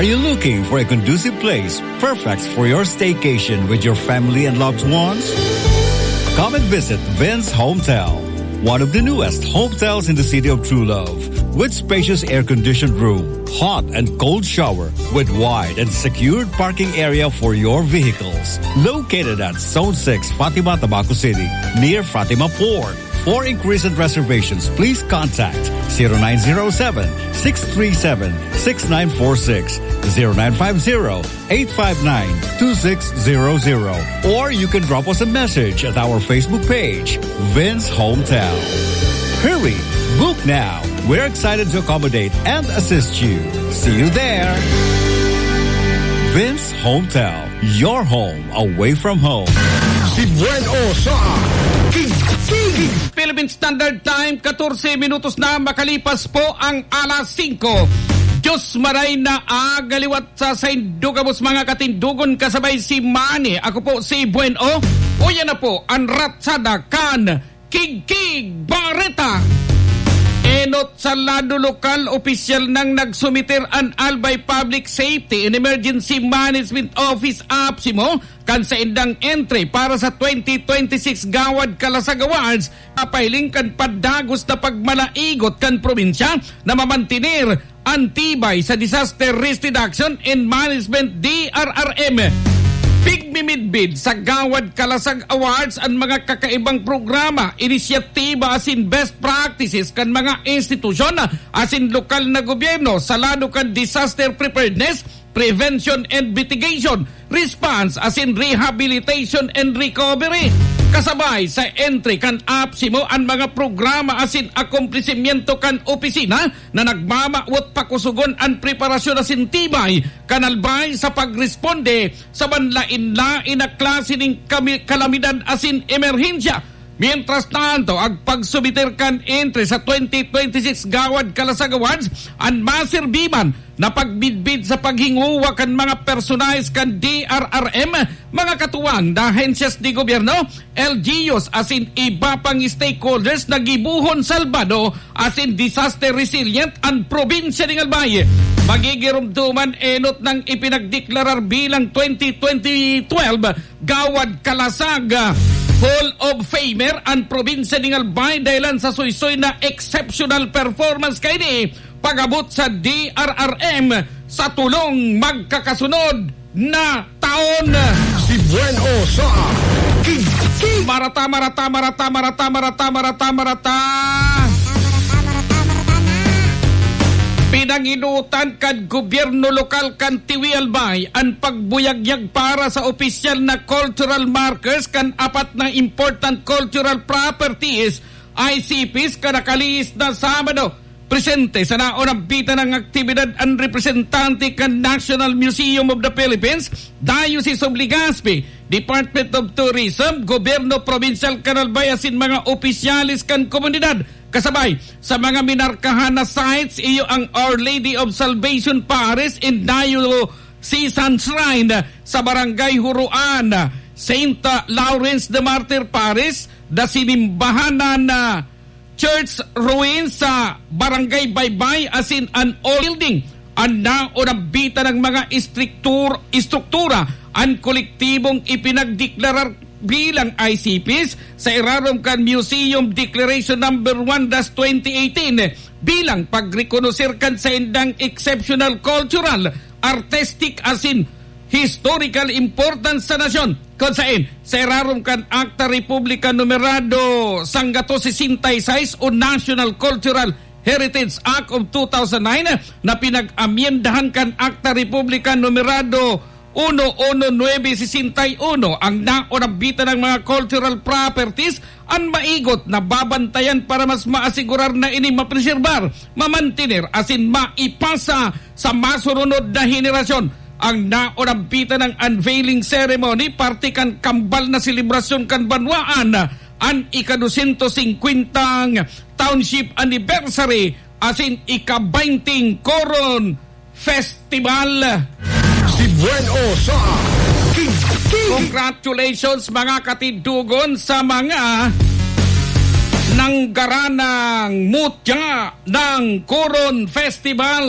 Are you looking for a conducive place perfect for your staycation with your family and loved ones? Come and visit Vince Hometel, one of the newest hotels in the city of True Love, with spacious air-conditioned room, hot and cold shower, with wide and secured parking area for your vehicles. Located at Zone 6, Fatima, Tabaco City, near Fatima Port. For inquiries and reservations, please contact 0907-637-6946, 0950-859-2600, or you can drop us a message at our Facebook page, Vince Hometel. Hurry! Book now! We're excited to accommodate and assist you. See you there! Vince Hometel, your home away from home. Si Bueno sa Philippine Standard Time, 14 minutos na makalipas po ang alas 5. Diyos maray na agaliwat sa Saindugabos mga katindugon kasabay si Manny. Ako po si Bueno. O yan na po, ang ratsada kan Kig Barreta. Enot sa lado lokal, opisyal nang nagsumiter an Albay Public Safety and Emergency Management Office APSIMO kan sa indang entry para sa 2026 Gawad Kalasag Awards, kapahiling kan padagos na pagmalaigot kan probinsya na mamantinir antibay sa Disaster Risk Reduction and Management DRRM. Pigmimidbid sa Gawad Kalasag Awards ang mga kakaibang programa, inisyatiba asin best practices kan mga institusyon asin lokal na gobyerno sa lado kan disaster preparedness, prevention and mitigation, response asin rehabilitation and recovery. Kasabay sa entry kan APSIMO ang mga programa asin akomplisimiento kan opisina na nagmamawot pakusugon ang preparasyon asin tibay kanalbay sa pagresponde sa banlain-lain na klase ng kalamidad asin emerhensya. Mientras tanto, ang pagsubiter kan entry sa 2026 Gawad Kalasag Awards ang maserbiman na pagbidbid sa paghinguwa kan mga personalis kan DRRM, mga katuwang na ahensyas di gobyerno, LGUs asin iba pang stakeholders na gibuhon salbado asin disaster resilient ang probinsya ng Albay. Magigirumduman enot ng ipinagdeklarar bilang 2012 Gawad Kalasag Hall of Famer ang probinsya ng Albay dahilan sa suysoy na exceptional performance kay ni pagabot sa DRRM sa tulong magkakasunod na taon. Si Bueno sa Marata. Pinanginutan kan gobyerno lokal kan Tiwi Albay ang pagbuyagyag para sa opisyal na cultural markers kan apat na important cultural properties ICPs kanakalis na Sabado. Presente sa naunang bita ng aktibidad ang representante kan National Museum of the Philippines, Diocese of Legazpi, Department of Tourism, Gobyerno Provincial Canalbay asin mga opisyalis kan komunidad. Kasabay sa mga minarkahan na sites, iyo ang Our Lady of Salvation Parish in Diocesan Shrine sa Barangay Huruan, St. Lawrence de Martyr Parish, da sinimbahanan na church ruins sa Barangay Baybay asin an old building. Ang naunang bita ng mga istruktura ang kolektibong ipinagdeklarar bilang ICPs sa irarom kan Museum Declaration Number 1-2018 bilang pagrekonoser kan sa indang exceptional cultural, artistic asin historical importance sa nasyon. Kung saan, sa irarom kan Acta Republica Numerado 166 o National Cultural Heritage Act of 2009 na pinag-amyendahan kan Acta Republica Numerado 11961 ang naunabita ng mga cultural properties ang maigot na babantayan para mas maasigurar na ini mapreserbar, mamantinir asin maipasa sa masurunod na henerasyon. Ang naunabita ng unveiling ceremony parte kan kambal na selebrasyon kan banwaan ang ika-250 township anniversary asin ika-20 Coron Festival. Si Bueno sa Congratulations mga katindugon sa mga nanggaranang mutya ng Coron Festival